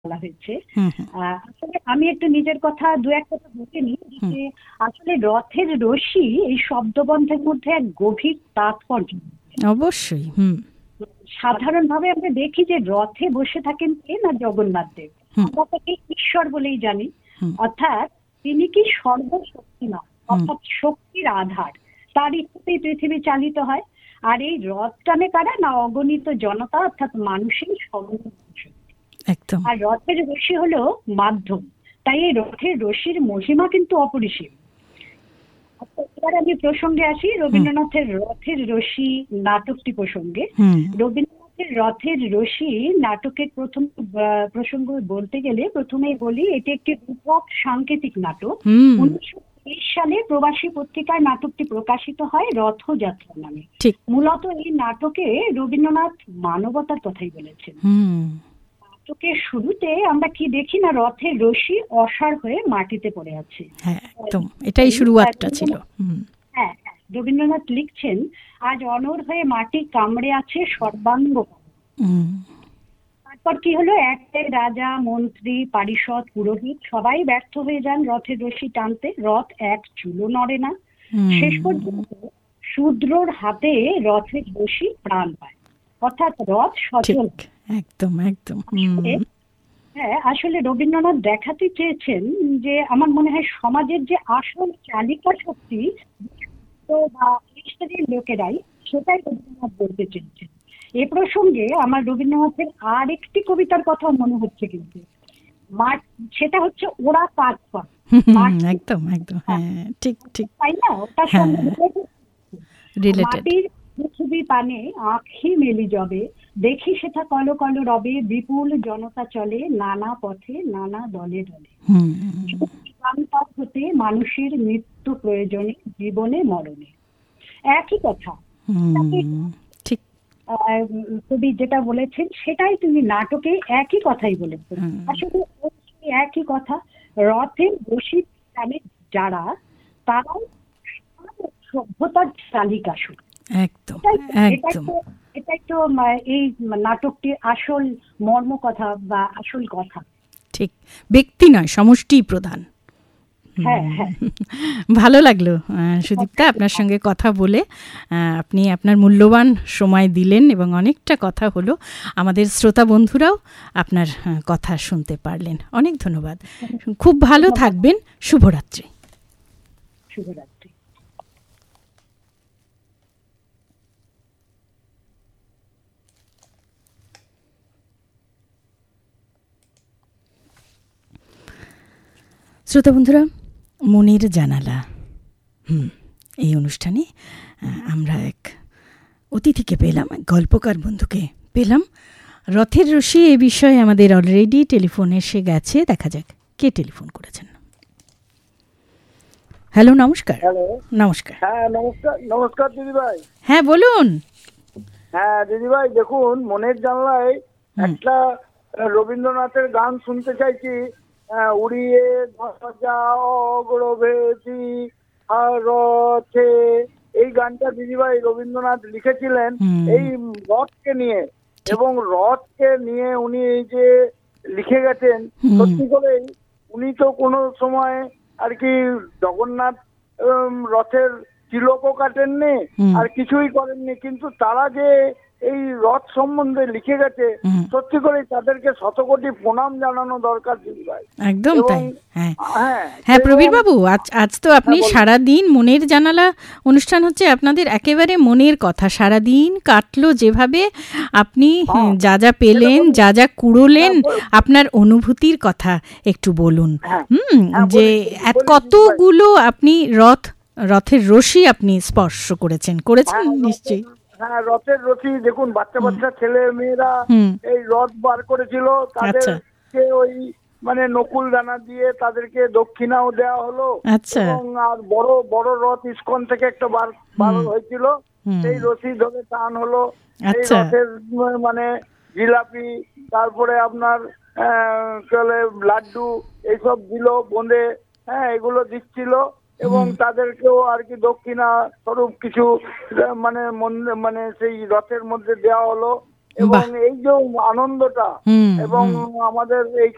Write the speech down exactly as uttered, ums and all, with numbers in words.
বলা হয়েছে। আসলে আমি একটু নিজের কথা দু এক কথা বলে নিই যে আসলে রথের রশি এই শব্দবন্ধের মধ্যে এক গভীর তাৎপর্য অবশ্যই। হুম সাধারণভাবে আমরা দেখি যে রথে বসে থাকেন কে না জগন্নাথ দেব। আমরা তাকে ঈশ্বর বলেই জানি, অর্থাৎ তিনি কি সর্বশক্তিমান, অর্থাৎ শক্তির আধার, তার ইচ্ছাতেই পৃথিবী চালিত হয়। আর এই রথ টানে কারা না অগণিত জনতা, অর্থাৎ মানুষের সমন্বয়। একদম। আর রথের রশি হলো মাধ্যম, তাই এই রথের রশির মহিমা কিন্তু অপরিসীম। এবার আমি প্রসঙ্গে আসি রবীন্দ্রনাথের রথের রশি নাটকটি প্রসঙ্গে। রবীন্দ্রনাথের রথের রশি নাটকের প্রথম প্রসঙ্গ বলতে গেলে প্রথমেই বলি এটি একটি রূপক সাংকেতিক নাটক। উনিশশো তেইশ সালে প্রবাসী পত্রিকায় নাটকটি প্রকাশিত হয় রথযাত্রা নামে। মূলত এই নাটকে রবীন্দ্রনাথ মানবতার কথাই বলেছেন। নাটকের শুরুতে আমরা কি দেখি না রথের রশি অসাড় হয়ে মাটিতে পড়ে আছে। হ্যাঁ, একদম এটাই শুরুয়াতটা ছিল। হ্যাঁ, রবীন্দ্রনাথ লিখছেন, আজ অনড় হয়ে মাটি কামড়ে আছে সর্বাঙ্গ। তারপর কি হলো, এক রাজা, মন্ত্রী, পারিষদ, পুরোহিত সবাই ব্যর্থ হয়ে যান রথের রশি টানতে। রথ এক চুলো নড়ে না। শেষ পর্যন্ত শূদ্রর হাতে রথের রশি প্রাণ পায়, অর্থাৎ রথ সচল। একদম একদম। হ্যাঁ, আসলে রবীন্দ্রনাথ দেখাতে চেয়েছেন যে আমার মনে হয় সমাজের যে আসল চালিকা শক্তি বা লোকেরাই, সেটাই রবীন্দ্রনাথ বলতে চেয়েছেন। এ প্রসঙ্গে আমার রবীন্দ্রনাথের আর একটি কবিতার কথা মনে হচ্ছে, কিন্তু সেটা হচ্ছে ওরা কাজ করে। একদম একদম, হ্যাঁ ঠিক ঠিক, তাই না? ওটার সঙ্গে মাটির পৃথিবী পানে আঁখি মেলি যাবে, দেখি সেটা কল কল রবে, বিপুল জনতা চলে নানা পথে নানা দলে দলে। হতে মানুষের নিত্য প্রয়োজনে জীবনে মরণে একই কথা। কবি যেটা বলেছেন সেটাই তুমি নাটকে একই কথাই বলেছেন। আসলে একই কথা। রথের রশি টানে যারা, তারাও সভ্যতার চালিকা শক্তি। একদম একদম, এটাই তো এই নাটকটির আসল মর্ম কথা বা আসল কথা। ঠিক, ব্যক্তি নয়, সমষ্টি প্রধান। হ্যাঁ হ্যাঁ, ভালো লাগলো সুদীপ্তা আপনার সঙ্গে কথা বলে। আপনি আপনার মূল্যবান সময় দিলেন এবং অনেকটা কথা হলো। আমাদের শ্রোতা বন্ধুরাও আপনার কথা শুনতে পারলেন। অনেক ধন্যবাদ। খুব ভালো থাকবেন। শুভরাত্রি। শুভরাত্রি। শ্রোতা বন্ধুরা, মনের জানালা হুম এই অনুষ্ঠানে আমরা এক অতিথিকে পেলাম, এক গল্পকার বন্ধুকে পেলাম। রথের রশি এ বিষয়ে আমাদের অলরেডি টেলিফোন এসে গেছে। দেখা যাক কে টেলিফোন করেছেন। হ্যালো, নমস্কার। হ্যালো, নমস্কার। হ্যাঁ নমস্কার। নমস্কার দিদিভাই। হ্যাঁ বলুন। হ্যাঁ দিদিভাই, দেখুন মনের জানলায় একটা রবীন্দ্রনাথের গান শুনতে চাইছি। উড়িয়ে যাও অগ্রভেদী রথে, এই গানটা দিদিভাই রবীন্দ্রনাথ লিখেছিলেন এই রথকে নিয়ে, এবং রথকে নিয়ে উনি এই যে লিখে গেছেন, সত্যি করেই উনি তো কোনো সময় আর কি জগন্নাথ রথের তিলকও কাটেননি আর কিছুই করেননি, কিন্তু তারা যে এই রথ সম্বন্ধে লিখে গেছে, সত্যি করে তাদেরকে শতকোটি প্রণাম জানানো দরকার দিদিভাই। একদম তাই। হ্যাঁ হ্যাঁ প্রবীর বাবু, আজ আজ তো আপনি সারা দিন মনের জানালা অনুষ্ঠান হচ্ছে আপনাদের, একেবারে মনের কথা সারা দিন কাটলো যেভাবে। আপনি যা যা পেলেন, যা যা কুড়োলেন, আপনার অনুভূতির কথা একটু বলুন। হুম যে কতগুলো আপনি রথ রথের রশি আপনি স্পর্শ করেছেন করেছেন নিশ্চয়ই। হ্যাঁ, রথের রশি দেখুন, বাচ্চা বাচ্চা ছেলে মেয়েরা এই রথ বার করেছিল, তাদেরকে ওই মানে নকুল দানা দিয়ে তাদেরকে দক্ষিণাও দেওয়া হলো। এবং আর বড় বড় রথ ইস্কন থেকে একটা বার বার হয়েছিল, সেই রশি ধরে টান হলো। এই রথের মানে জিলাপি, তারপরে আপনার চলে লাড্ডু, এইসব দিল বোঁদে, হ্যাঁ এগুলো দিচ্ছিল। এবং তাদেরকেও আর কি দক্ষিণা স্বরূপ কিছু মানে মানে সেই রথের মধ্যে দেওয়া হলো। এবং এই যে আনন্দটা এবং আমাদের এই